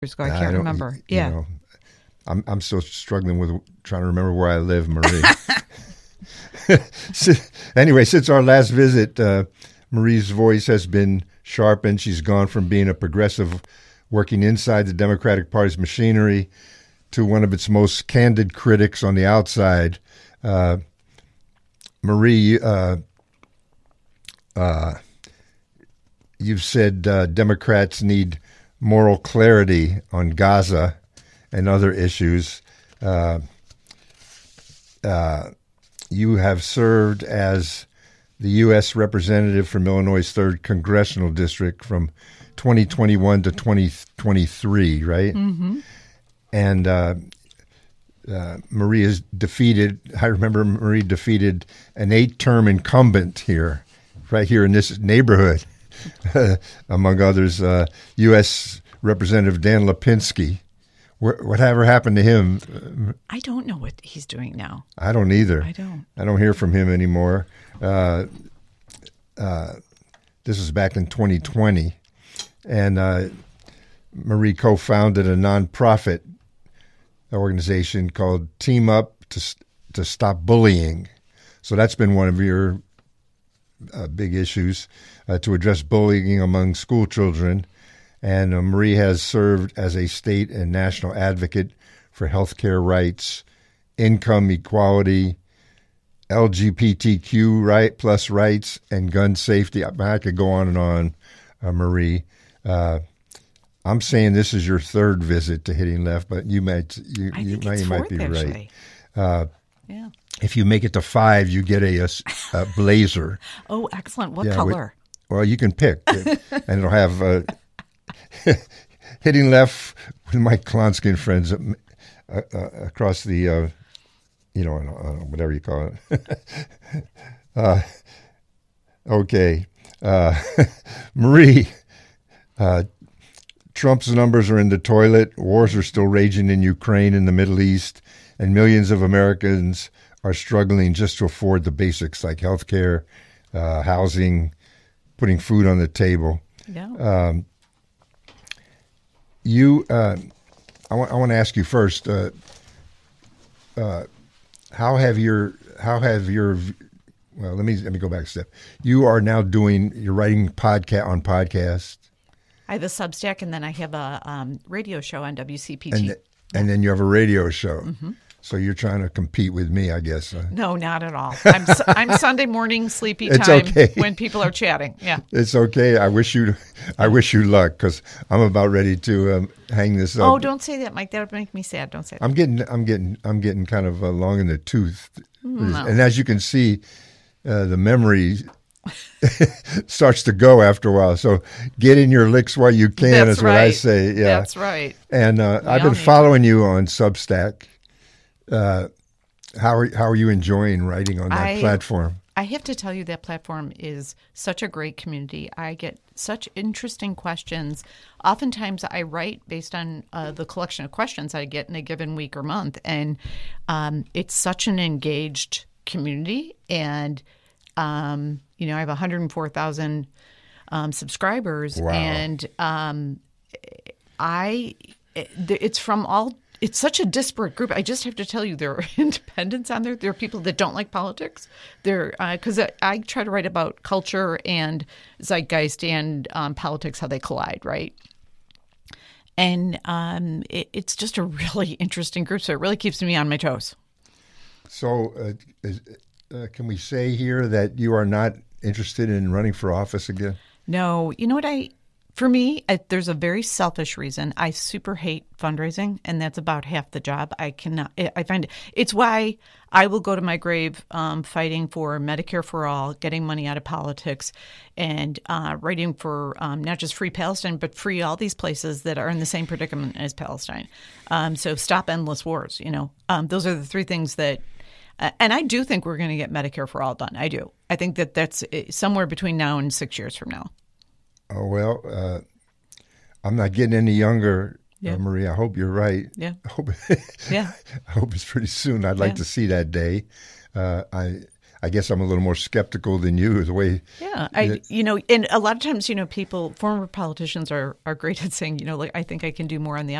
ago. I can't remember. You know, I'm still struggling with trying to remember where I live, Marie. Anyway, since our last visit, Marie's voice has been sharpened. She's gone from being a progressive working inside the Democratic Party's machinery to one of its most candid critics on the outside. Marie, you've said Democrats need moral clarity on Gaza and other issues. You have served as the U.S. representative from Illinois' 3rd Congressional District from 2021 to 2023, right? Mm-hmm. And Marie is defeated. I remember Marie defeated an 8-term incumbent here, right here in this neighborhood, among others, U.S. Representative Dan Lipinski. Whatever happened to him? I don't know what he's doing now. I don't either. I don't hear from him anymore. This was back in 2020. And Marie co-founded a nonprofit organization called Team Up to Stop Bullying. So that's been one of your big issues, to address bullying among school children. And Marie has served as a state and national advocate for healthcare rights, income equality, LGBTQ plus rights, and gun safety. I could go on and on, Marie. I'm saying this is your 3rd visit to Hitting Left, but you might be actually. Right. Yeah. If you make it to 5, you get a blazer. Oh, excellent! What color? Well, you can pick, and it'll have Hitting Left with Mike Klonsky and friends across the, whatever you call it. Okay. Marie, Trump's numbers are in the toilet. Wars are still raging in Ukraine and the Middle East, and millions of Americans are struggling just to afford the basics like health care, housing, putting food on the table. Yeah. I want to ask you first. How have your well, let me go back a step. You are now you're writing podcast. I have a Substack, and then I have a radio show on WCPT. And then you have a radio show. Mm-hmm. So you're trying to compete with me, I guess. No, not at all. I'm Sunday morning sleepy time. It's okay. When people are chatting. Yeah, it's okay. I wish you luck, because I'm about ready to hang this up. Oh, don't say that, Mike. That would make me sad. Don't say that. I'm getting kind of long in the tooth, No. And as you can see, the memory starts to go after a while. So get in your licks while you can. That's is what right. I say. Yeah, that's right. And I've been following you on Substack. How are you enjoying writing on that platform? I have to tell you, that platform is such a great community. I get such interesting questions. Oftentimes I write based on the collection of questions I get in a given week or month. And it's such an engaged community. And, I have 104,000 subscribers. Wow. And it's from all. It's such a disparate group. I just have to tell you, there are independents on there. There are people that don't like politics. Because I try to write about culture and zeitgeist and politics, how they collide, right? And it's just a really interesting group. So it really keeps me on my toes. So can we say here that you are not interested in running for office again? No. You know what For me, there's a very selfish reason. I super hate fundraising, and that's about half the job. I find it's why I will go to my grave fighting for Medicare for all, getting money out of politics, and writing for not just Free Palestine, but free all these places that are in the same predicament as Palestine. So stop endless wars. Those are the 3 things that. And I do think we're going to get Medicare for all done. I do. I think that's somewhere between now and 6 years from now. Oh, well, I'm not getting any younger, Marie. I hope you're right. Yeah. I hope it's pretty soon. I'd like to see that day. I guess I'm a little more skeptical than you. The way, Yeah, and a lot of times, people, former politicians are great at saying, like, I think I can do more on the